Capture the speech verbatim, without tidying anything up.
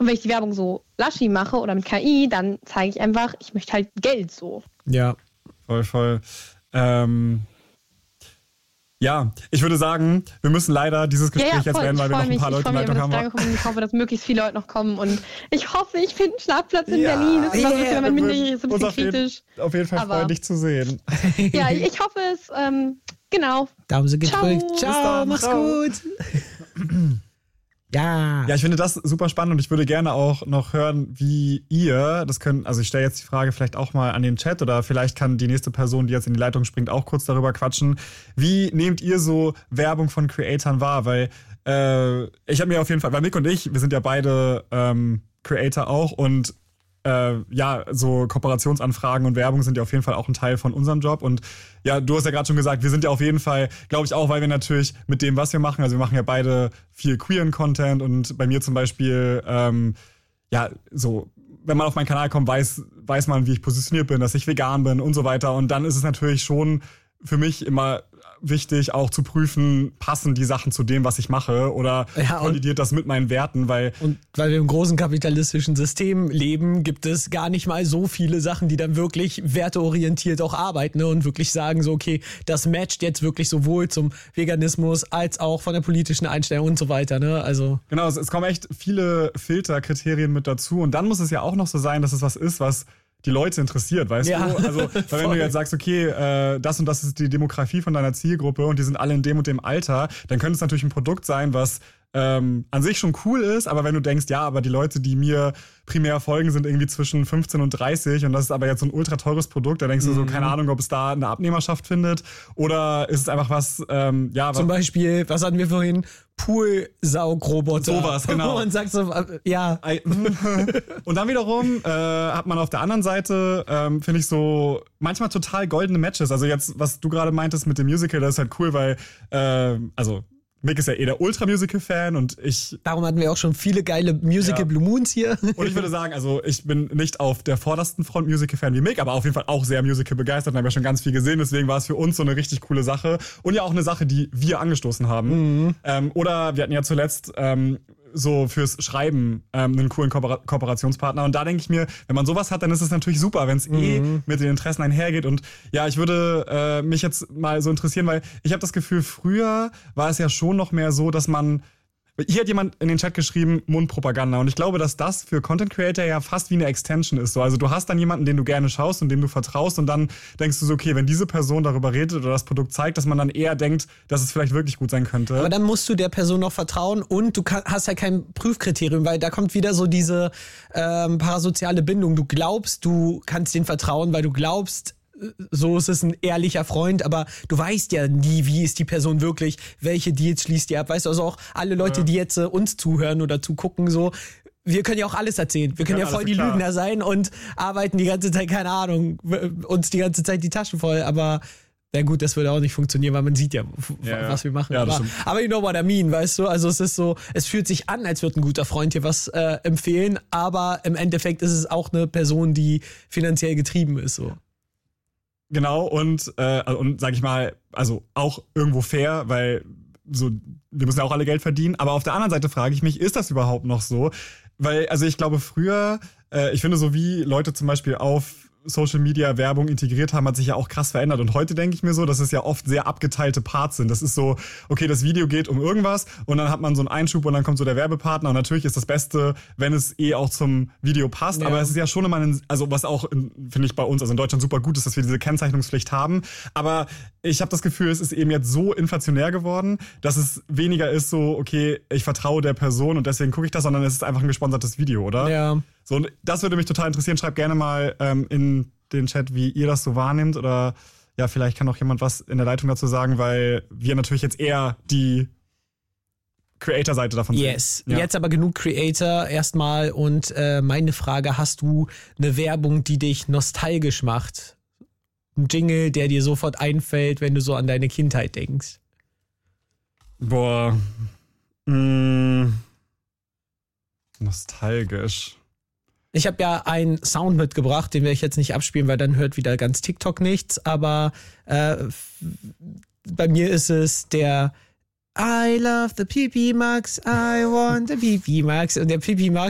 Und wenn ich die Werbung so laschi mache oder mit K I, dann zeige ich einfach, ich möchte halt Geld so. Ja, voll, voll. Ähm, ja, ich würde sagen, wir müssen leider dieses Gespräch ja, ja, jetzt beenden, weil wir noch ein paar Leute in Leitung haben. Ich hoffe, dass möglichst viele Leute noch kommen und ich hoffe, ich finde einen Schlafplatz in ja, Berlin. Das ist yeah, yeah, mein Minderjähriges ein bisschen auf kritisch. Jeden, auf jeden Fall freuen, dich zu sehen. Ja, ich hoffe es. Ähm, genau. Daumen sind gedrückt. Ciao, Ciao mach's Ciao. gut. Ja. Ja, ich finde das super spannend und ich würde gerne auch noch hören, wie ihr, das können, also ich stelle jetzt die Frage vielleicht auch mal an den Chat oder vielleicht kann die nächste Person, die jetzt in die Leitung springt, auch kurz darüber quatschen. Wie nehmt ihr so Werbung von Creatoren wahr? Weil äh, ich habe mir auf jeden Fall, weil Mick und ich, wir sind ja beide ähm, Creator auch und Äh, ja, so Kooperationsanfragen und Werbung sind ja auf jeden Fall auch ein Teil von unserem Job. Und ja, du hast ja gerade schon gesagt, wir sind ja auf jeden Fall, glaube ich auch, weil wir natürlich mit dem, was wir machen, also wir machen ja beide viel queeren Content und bei mir zum Beispiel, ähm, ja, so, wenn man auf meinen Kanal kommt, weiß, weiß man, wie ich positioniert bin, dass ich vegan bin und so weiter. Und dann ist es natürlich schon für mich immer wichtig, auch zu prüfen, passen die Sachen zu dem, was ich mache oder ja, kollidiert das mit meinen Werten, weil... Und weil wir im großen kapitalistischen System leben, gibt es gar nicht mal so viele Sachen, die dann wirklich werteorientiert auch arbeiten, ne, und wirklich sagen so, okay, das matcht jetzt wirklich sowohl zum Veganismus als auch von der politischen Einstellung und so weiter, ne, also... Genau, es, es kommen echt viele Filterkriterien mit dazu und dann muss es ja auch noch so sein, dass es was ist, was die Leute interessiert, weißt ja, du? Also, weil wenn du jetzt sagst, okay, äh, das und das ist die Demografie von deiner Zielgruppe und die sind alle in dem und dem Alter, dann könnte es natürlich ein Produkt sein, was ähm, an sich schon cool ist, aber wenn du denkst, ja, aber die Leute, die mir primär folgen, sind irgendwie zwischen fünfzehn und dreißig und das ist aber jetzt so ein ultra teures Produkt, da denkst du so, mhm. keine Ahnung, ob es da eine Abnehmerschaft findet oder ist es einfach was, ähm, ja. Zum Beispiel, was hatten wir vorhin? Poolsaugroboter. Sowas, genau. Und sagst so, ja. Und dann wiederum äh, hat man auf der anderen Seite, ähm, finde ich so, manchmal total goldene Matches. Also jetzt, was du gerade meintest mit dem Musical, das ist halt cool, weil, äh, also Mick ist ja eh der Ultra-Musical-Fan und ich... Darum hatten wir auch schon viele geile Musical ja. Blue Moons hier. Und ich würde sagen, also ich bin nicht auf der vordersten Front Musical-Fan wie Mick, aber auf jeden Fall auch sehr Musical-begeistert und haben ja schon ganz viel gesehen. Deswegen war es für uns so eine richtig coole Sache. Und ja auch eine Sache, die wir angestoßen haben. Mhm. Ähm, oder wir hatten ja zuletzt... Ähm, so fürs Schreiben ähm, einen coolen Kooper- Kooperationspartner. Und da denke ich mir, wenn man sowas hat, dann ist es natürlich super, wenn es mhm. eh mit den Interessen einhergeht. Und ja, ich würde äh, mich jetzt mal so interessieren, weil ich habe das Gefühl, früher war es ja schon noch mehr so, dass man... Hier hat jemand in den Chat geschrieben, Mundpropaganda. Und ich glaube, dass das für Content Creator ja fast wie eine Extension ist. So, also du hast dann jemanden, den du gerne schaust und dem du vertraust und dann denkst du so, okay, wenn diese Person darüber redet oder das Produkt zeigt, dass man dann eher denkt, dass es vielleicht wirklich gut sein könnte. Aber dann musst du der Person noch vertrauen und du kann, hast ja kein Prüfkriterium, weil da kommt wieder so diese ähm, parasoziale Bindung. Du glaubst, du kannst denen vertrauen, weil du glaubst, so ist es ein ehrlicher Freund, aber du weißt ja nie, wie ist die Person wirklich, welche Deals schließt die ab, weißt du, also auch alle Leute, ja. die jetzt äh, uns zuhören oder zugucken, so, wir können ja auch alles erzählen, wir können ja, ja voll die klar. Lügner sein und arbeiten die ganze Zeit, keine Ahnung, uns die ganze Zeit die Taschen voll, aber na gut, das würde auch nicht funktionieren, weil man sieht ja, ja was wir machen. Ja, aber, aber you know what I mean, weißt du? Also es ist so, es fühlt sich an, als würde ein guter Freund dir was äh, empfehlen, aber im Endeffekt ist es auch eine Person, die finanziell getrieben ist, so. Genau, und, äh, und sag ich mal, also auch irgendwo fair, weil so, wir müssen ja auch alle Geld verdienen. Aber auf der anderen Seite frage ich mich, ist das überhaupt noch so? Weil, also ich glaube früher, äh, ich finde so wie Leute zum Beispiel auf Social Media Werbung integriert haben, hat sich ja auch krass verändert. Und heute denke ich mir so, dass es ja oft sehr abgeteilte Parts sind. Das ist so, okay, das Video geht um irgendwas und dann hat man so einen Einschub und dann kommt so der Werbepartner und natürlich ist das Beste, wenn es eh auch zum Video passt. Ja. Aber es ist ja schon immer ein, also was auch, finde ich, bei uns, also in Deutschland super gut ist, dass wir diese Kennzeichnungspflicht haben. Aber ich habe das Gefühl, es ist eben jetzt so inflationär geworden, dass es weniger ist so, okay, ich vertraue der Person und deswegen gucke ich das, sondern es ist einfach ein gesponsertes Video, oder? Ja. So, und das würde mich total interessieren. Schreibt gerne mal ähm, in den Chat, wie ihr das so wahrnehmt. Oder ja, vielleicht kann auch jemand was in der Leitung dazu sagen, weil wir natürlich jetzt eher die Creator-Seite davon sehen. Yes. Ja. Jetzt aber genug Creator erstmal. Und äh, meine Frage, hast du eine Werbung, die dich nostalgisch macht? Ein Jingle, der dir sofort einfällt, wenn du so an deine Kindheit denkst? Boah. Mh, nostalgisch. Ich habe ja einen Sound mitgebracht, den werde ich jetzt nicht abspielen, weil dann hört wieder ganz TikTok nichts. Aber äh, bei mir ist es der I love the Pipi Max, I want the Pipi Max. Und der Pipi Max